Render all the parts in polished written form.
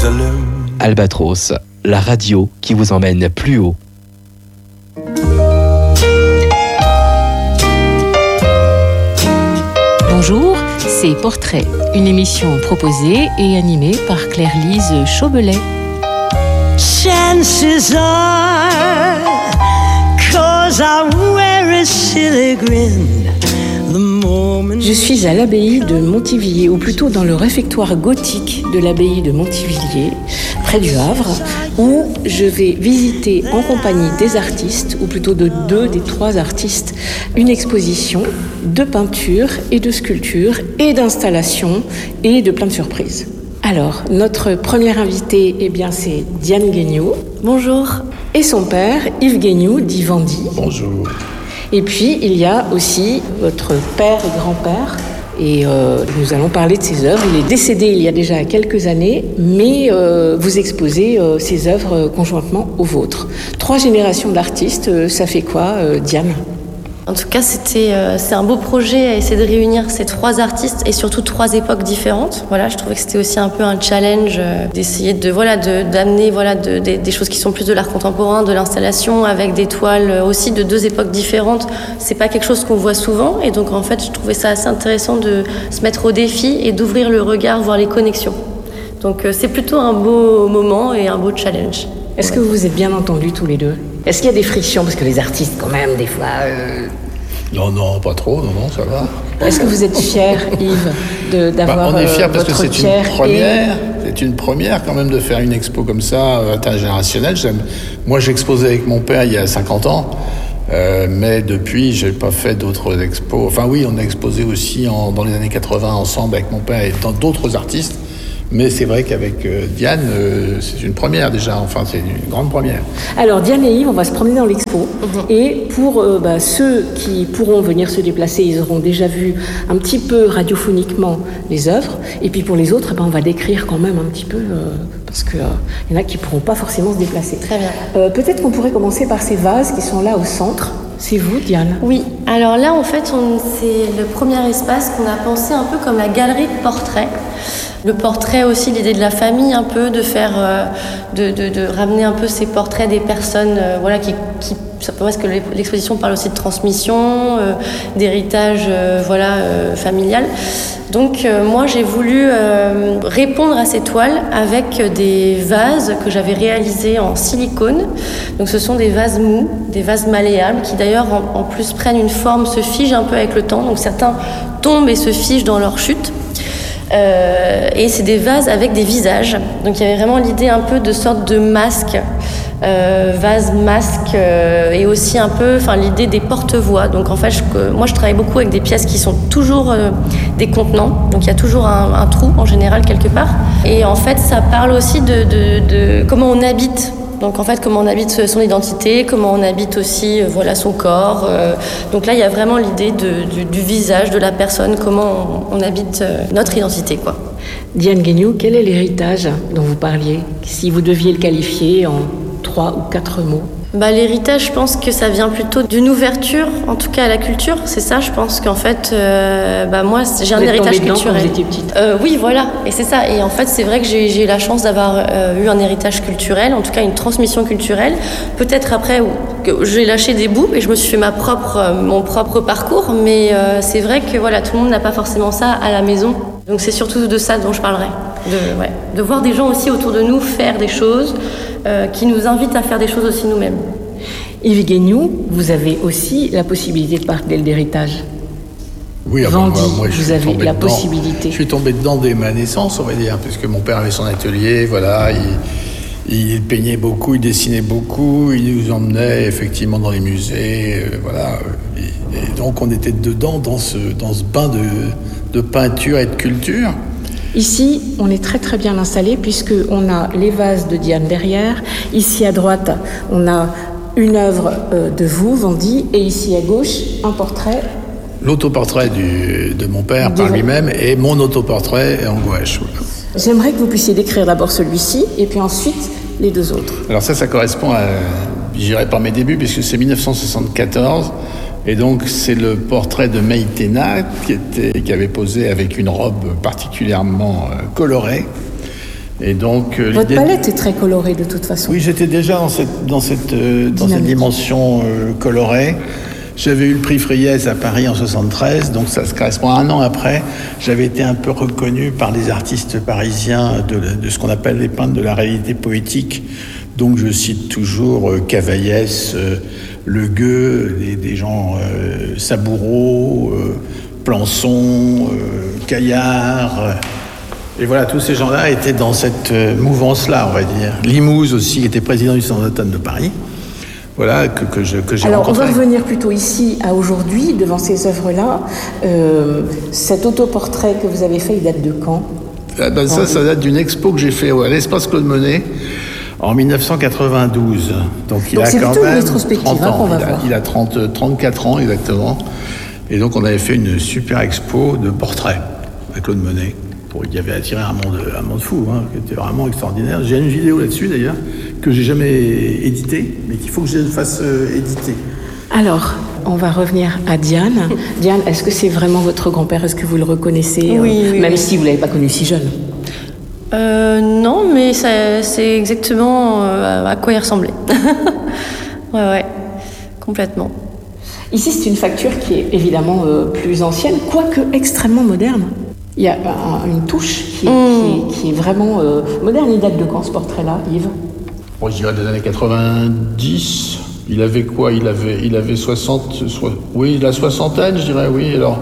Jérusalem. Albatros, la radio qui vous emmène plus haut. Bonjour, c'est Portrait, une émission proposée et animée par Claire-Lise Chaubelet. Chances are, 'cause I wear a silly grin. Je suis à l'abbaye de Montivilliers, ou plutôt dans le réfectoire gothique de l'abbaye de Montivilliers, près du Havre, où je vais visiter en compagnie des artistes, ou plutôt de 2 des 3 artistes, une exposition de peinture et de sculpture et d'installation et de plein de surprises. Alors, notre première invitée, c'est Diane Guéniot. Bonjour. Et son père, Yves Guéniot, dit Vendy. Bonjour. Et puis, il y a aussi votre père et grand-père. Et nous allons parler de ses œuvres. Il est décédé il y a déjà quelques années, mais vous exposez ses œuvres conjointement aux vôtres. 3 générations d'artistes, ça fait quoi, Diane ? En tout cas, c'est un beau projet à essayer de réunir ces 3 artistes et surtout 3 époques différentes. Voilà, je trouvais que c'était aussi un peu un challenge d'essayer d'amener des choses qui sont plus de l'art contemporain, de l'installation, avec des toiles aussi de 2 époques différentes. C'est pas quelque chose qu'on voit souvent, et donc en fait, je trouvais ça assez intéressant de se mettre au défi et d'ouvrir le regard, voir les connexions. Donc c'est plutôt un beau moment et un beau challenge. Est-ce que vous vous êtes bien entendus tous les deux ? Est-ce qu'il y a des frictions ? Parce que les artistes, quand même, des fois... Non, pas trop, non, ça va. Est-ce que vous êtes fier, Yves, d'avoir on est fier parce que c'est pierre une première. C'est une première, quand même, de faire une expo comme ça, intergénérationnelle. Moi, j'exposais avec mon père il y a 50 ans. Mais depuis, j'ai pas fait d'autres expos. Enfin oui, on a exposé aussi dans les années 80 ensemble avec mon père et d'autres artistes. Mais c'est vrai qu'avec Diane, c'est une première déjà, enfin c'est une grande première. Alors Diane et Yves, on va se promener dans l'expo. Et pour ceux qui pourront venir se déplacer, ils auront déjà vu un petit peu radiophoniquement les œuvres. Et puis pour les autres, on va décrire quand même un petit peu, parce qu'il y en a qui ne pourront pas forcément se déplacer. Très bien. Peut-être qu'on pourrait commencer par ces vases qui sont là au centre. C'est vous, Diane ? Oui, alors là en fait, c'est le premier espace qu'on a pensé un peu comme la galerie de portraits. Le portrait aussi, l'idée de la famille un peu, de faire, de ramener un peu ces portraits des personnes, qui parce que l'exposition parle aussi de transmission, d'héritage, familial. Donc moi j'ai voulu répondre à ces toiles avec des vases que j'avais réalisés en silicone. Donc ce sont des vases mous, des vases malléables qui d'ailleurs en plus prennent une forme, se figent un peu avec le temps. Donc certains tombent et se figent dans leur chute. Et c'est des vases avec des visages. Donc il y avait vraiment l'idée un peu de sorte de masque, vase masque, et aussi un peu l'idée des porte-voix. Donc en fait moi je travaille beaucoup avec des pièces qui sont toujours des contenants, donc il y a toujours un trou en général quelque part, et en fait ça parle aussi de comment on habite. Donc en fait, comment on habite son identité, comment on habite aussi son corps. Donc là, il y a vraiment l'idée du visage de la personne, comment on habite notre identité, quoi. Diane Guéniot, quel est l'héritage dont vous parliez, si vous deviez le qualifier en 3 ou 4 mots ? L'héritage, je pense que ça vient plutôt d'une ouverture, en tout cas à la culture. C'est ça, je pense qu'en fait, moi, j'ai un héritage culturel. Quand vous étiez petite. Oui, voilà, et c'est ça. Et en fait, c'est vrai que j'ai eu la chance d'avoir eu un héritage culturel, en tout cas une transmission culturelle. Peut-être après que j'ai lâché des bouts et je me suis fait mon propre parcours, mais c'est vrai que tout le monde n'a pas forcément ça à la maison. Donc c'est surtout de ça dont je parlerai, de voir des gens aussi autour de nous faire des choses qui nous invitent à faire des choses aussi nous-mêmes. Yves Guéniot, vous avez aussi la possibilité de parler d'héritage. Oui, Vendy, moi, vous avez la possibilité. Je suis tombé dedans dès ma naissance, on va dire, puisque mon père avait son atelier, il peignait beaucoup, il dessinait beaucoup, il nous emmenait effectivement dans les musées, et donc on était dedans dans ce bain de peinture et de culture. Ici, on est très très bien installé puisqu'on a les vases de Diane derrière. Ici à droite, on a une œuvre de vous, Vendy, et ici à gauche, un portrait. L'autoportrait de mon père par lui-même et mon autoportrait en gouache. J'aimerais que vous puissiez décrire d'abord celui-ci et puis ensuite les 2 autres. Alors ça correspond à, j'irai par mes débuts, puisque c'est 1974. Et donc, c'est le portrait de Maïtena qui avait posé avec une robe particulièrement colorée. Et donc, votre palette est très colorée de toute façon. Oui, j'étais déjà dans cette dimension colorée. J'avais eu le prix Friez à Paris en 73, donc ça se correspond à un an après. J'avais été un peu reconnu par les artistes parisiens de ce qu'on appelle les peintres de la réalité poétique. Donc je cite toujours Cavaillès, Le Gueux, des gens Saboureau, Plançon, Caillard. Et voilà, tous ces gens-là étaient dans cette mouvance-là, on va dire. Limouze aussi, qui était président du Salon d'automne de Paris. Voilà, que j'ai rencontré. Alors, on va revenir plutôt ici à aujourd'hui, devant ces œuvres-là. Cet autoportrait que vous avez fait, il date de quand ? Ça date d'une expo que j'ai fait à l'Espace Claude Monet en 1992. Donc il a quand même 30 ans. Il a 34 ans exactement. Et donc on avait fait une super expo de portraits à Claude Monet. Il avait attiré un monde fou, qui était vraiment extraordinaire. J'ai une vidéo là-dessus d'ailleurs, que j'ai jamais éditée, mais qu'il faut que je fasse éditer. Alors, on va revenir à Diane. Diane, est-ce que c'est vraiment votre grand-père ? Est-ce que vous le reconnaissez ? Oui, même si vous ne l'avez pas connu si jeune. Non, mais c'est exactement à quoi il ressemblait. ouais, complètement. Ici, c'est une facture qui est évidemment plus ancienne, quoique extrêmement moderne. Il y a une touche qui est vraiment moderne. Il date de quand ce portrait-là, Yves ? Je dirais des années 90. Il avait quoi ? Il avait 60... Oui, la soixantaine, je dirais, oui. Alors,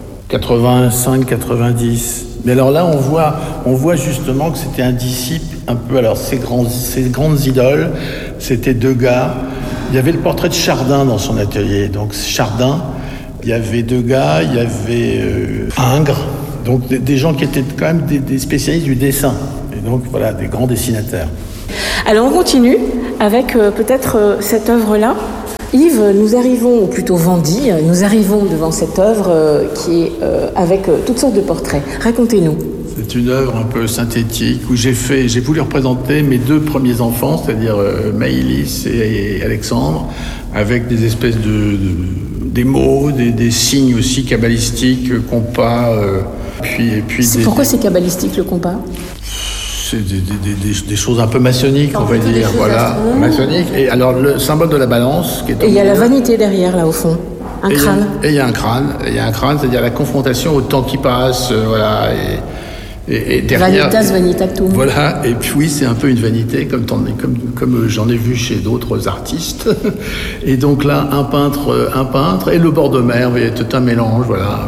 85, 90. Mais alors là, on voit justement que c'était un disciple un peu... Alors, ces grandes idoles, c'était deux gars. Il y avait le portrait de Chardin dans son atelier. Donc, Chardin, il y avait deux gars, il y avait Ingres. Donc des gens qui étaient quand même des spécialistes du dessin. Et donc voilà, des grands dessinateurs. Alors on continue avec peut-être cette œuvre-là. Yves, nous arrivons, ou plutôt Vendy, nous arrivons devant cette œuvre qui est avec toutes sortes de portraits. Racontez-nous. C'est une œuvre un peu synthétique où j'ai voulu représenter mes deux premiers enfants, c'est-à-dire Maëlys et Alexandre, avec des espèces des mots, des signes aussi kabbalistiques, compas, Pourquoi c'est kabbalistique le compas ? C'est des choses un peu maçonniques, on va dire, voilà, maçonniques. Et alors le symbole de la balance, qui est. Et il y a la vanité derrière, là au fond, un crâne. Et il y a un crâne, c'est-à-dire la confrontation au temps qui passe, voilà. Et derrière, Vanitas vanitatum. Voilà, et puis oui, c'est un peu une vanité, comme j'en ai vu chez d'autres artistes. Et donc là, un peintre, et le bord de mer, vous voyez, tout un mélange, voilà.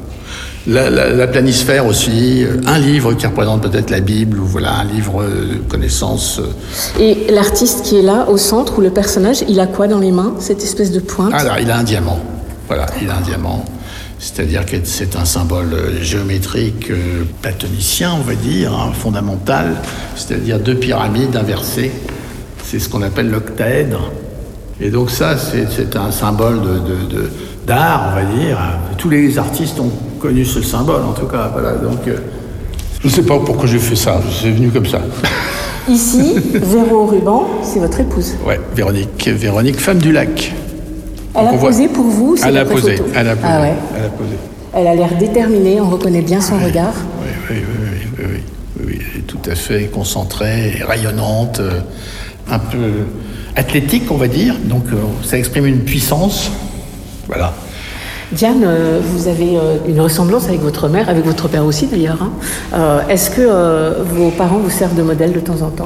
La planisphère aussi, un livre qui représente peut-être la Bible, ou voilà, un livre de connaissances. Et l'artiste qui est là, au centre, ou le personnage, il a quoi dans les mains, cette espèce de pointe ? Alors, il a un diamant, voilà, il a un diamant. C'est-à-dire que c'est un symbole géométrique platonicien, on va dire, fondamental, c'est-à-dire deux pyramides inversées. C'est ce qu'on appelle l'octaèdre. Et donc ça, c'est un symbole d'art, on va dire. Tous les artistes ont connu ce symbole, en tout cas. Voilà, donc, je ne sais pas pourquoi j'ai fait ça, c'est venu comme ça. Ici, Véro au ruban, c'est votre épouse. Ouais, Véronique, femme du lac. Elle a posé pour vous, c'est Elle a posé. Ah ouais. Elle a posé. Elle a l'air déterminée, on reconnaît bien son regard. Oui, elle est tout à fait concentrée, rayonnante, un peu athlétique, on va dire. Donc, ça exprime une puissance. Voilà. Diane, vous avez une ressemblance avec votre mère, avec votre père aussi d'ailleurs. Est-ce que vos parents vous servent de modèle de temps en temps ?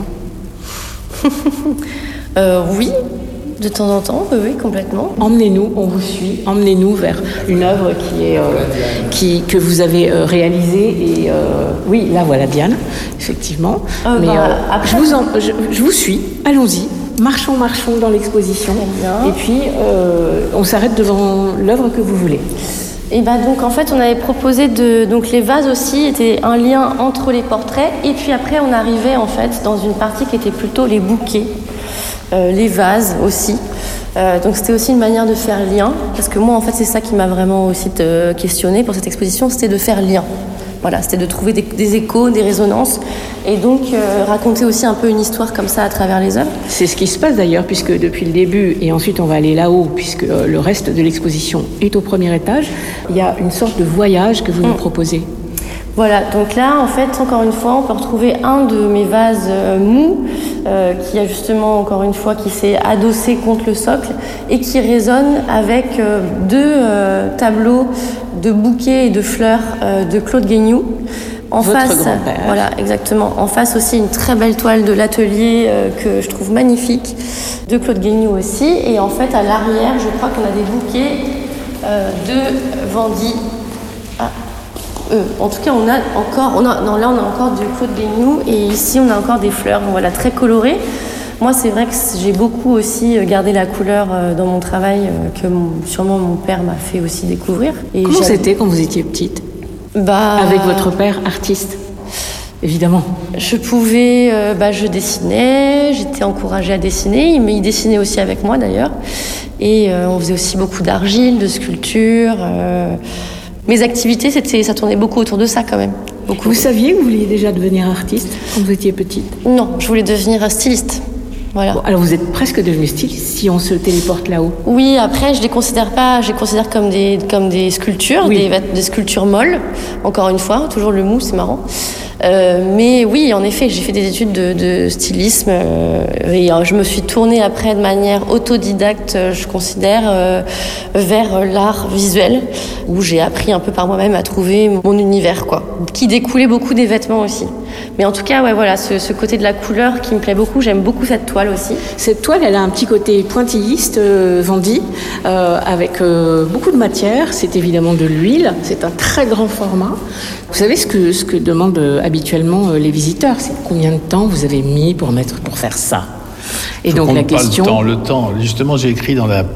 Oui. De temps en temps, oui, complètement. Emmenez-nous, on vous suit, emmenez-nous vers une œuvre que vous avez réalisée. Et oui, là voilà Diane, effectivement. Après, je vous suis, allons-y, marchons dans l'exposition. Et puis, on s'arrête devant l'œuvre que vous voulez. Et donc en fait, on avait proposé donc les vases aussi étaient un lien entre les portraits. Et puis après, on arrivait en fait dans une partie qui était plutôt les bouquets. Les vases aussi. Donc c'était aussi une manière de faire lien, parce que moi en fait c'est ça qui m'a vraiment aussi questionné pour cette exposition, c'était de faire lien. Voilà, c'était de trouver des échos, des résonances, et donc raconter aussi un peu une histoire comme ça à travers les œuvres. C'est ce qui se passe d'ailleurs, puisque depuis le début, et ensuite on va aller là-haut, puisque le reste de l'exposition est au premier étage, il y a une sorte de voyage que vous nous proposez. Voilà, donc là, en fait, encore une fois, on peut retrouver un de mes vases mous qui a justement, encore une fois, qui s'est adossé contre le socle et qui résonne avec deux tableaux de bouquets et de fleurs de Claude Guéniou. En Votre face, grand-père. voilà, exactement. En face aussi, une très belle toile de l'atelier que je trouve magnifique, de Claude Guéniou aussi. Et en fait, à l'arrière, je crois qu'on a des bouquets de Vendy. En tout cas, on a encore du Claude Guéniou et ici on a encore des fleurs, voilà, très colorées. Moi, c'est vrai que j'ai beaucoup aussi gardé la couleur dans mon travail que sûrement mon père m'a fait aussi découvrir. Et Comment c'était quand vous étiez petite ? Avec votre père artiste, évidemment. Je pouvais, je dessinais, j'étais encouragée à dessiner, mais il dessinait aussi avec moi d'ailleurs. Et on faisait aussi beaucoup d'argile, de sculpture. Mes activités, ça tournait beaucoup autour de ça quand même. Beaucoup. Vous saviez que vous vouliez déjà devenir artiste quand vous étiez petite ? Non, je voulais devenir styliste. Voilà. Bon, alors vous êtes presque devenue styliste si on se téléporte là-haut. Oui, après je les considère pas, je les considère comme des sculptures, oui. des sculptures molles. Encore une fois, toujours le mou, c'est marrant. Mais oui, en effet, j'ai fait des études de stylisme et je me suis tournée après de manière autodidacte, je considère, vers l'art visuel, où j'ai appris un peu par moi-même à trouver mon univers, quoi, qui découlait beaucoup des vêtements aussi. Mais en tout cas, ouais, voilà, ce côté de la couleur qui me plaît beaucoup, j'aime beaucoup cette toile aussi. Cette toile, elle a un petit côté pointilliste, Vendy, avec beaucoup de matière. C'est évidemment de l'huile, c'est un très grand format. Vous savez ce que demandent habituellement les visiteurs, c'est combien de temps vous avez mis pour faire ça. Et donc la question... Le temps. Justement, j'ai écrit dans la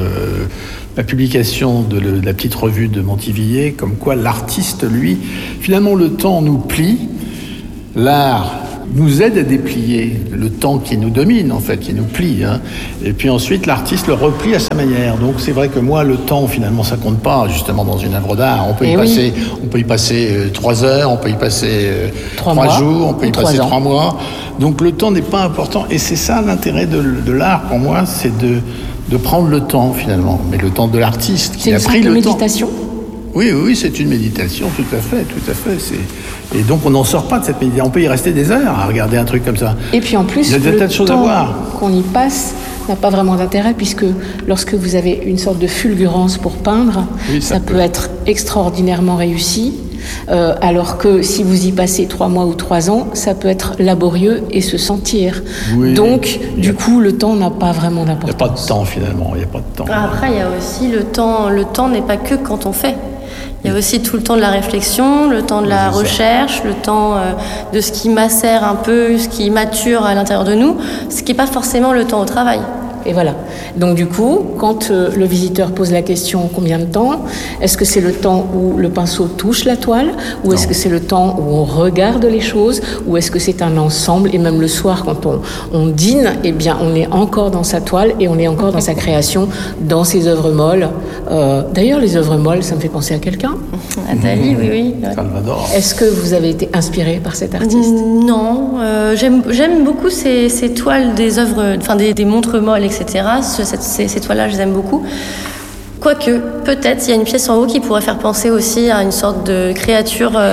publication de la petite revue de Montivilliers, comme quoi l'artiste, lui, finalement le temps nous plie, l'art nous aide à déplier le temps qui nous domine, en fait, qui nous plie. Hein. Et puis ensuite, l'artiste le replie à sa manière. Donc c'est vrai que moi, le temps, finalement, ça compte pas, justement, dans une œuvre d'art. On peut y passer 3 heures, on peut y passer 3 jours, on peut y passer 3 mois. Donc le temps n'est pas important. Et c'est ça l'intérêt de l'art, pour moi, c'est de prendre le temps, finalement. Mais le temps de l'artiste qui a pris le temps. C'est une sorte de méditation ? Oui, c'est une méditation, tout à fait. Et donc, on n'en sort pas de cette méditation. On peut y rester des heures à regarder un truc comme ça. Et puis, en plus, il y a des tas de choses à voir. Qu'on y passe n'a pas vraiment d'intérêt, puisque lorsque vous avez une sorte de fulgurance pour peindre, ça peut être extraordinairement réussi. Alors que si vous y passez 3 mois ou 3 ans, ça peut être laborieux et se sentir. Oui, donc, du coup, le temps n'a pas vraiment d'importance. Il n'y a pas de temps, finalement. Il n'y a pas de temps. Après, il y a aussi le temps. Le temps n'est pas que quand on fait. Il y a aussi tout le temps de la réflexion, le temps de la recherche, le temps de ce qui macère un peu, ce qui mature à l'intérieur de nous, ce qui n'est pas forcément le temps au travail. Et voilà. Donc du coup, quand le visiteur pose la question combien de temps, est-ce que c'est le temps où le pinceau touche la toile, ou est-ce que c'est le temps où on regarde les choses, ou est-ce que c'est un ensemble, et même le soir quand on dîne, eh bien on est encore dans sa toile et on est encore dans sa création, dans ses œuvres molles. D'ailleurs, les œuvres molles, ça me fait penser à quelqu'un. À Dali, oui. Salvador. Est-ce que vous avez été inspiré par cet artiste ? Non, j'aime beaucoup ces toiles des œuvres, enfin des montres molles, etc. Ces toiles-là, je les aime beaucoup. Quoique, peut-être, il y a une pièce en haut qui pourrait faire penser aussi à une sorte de créature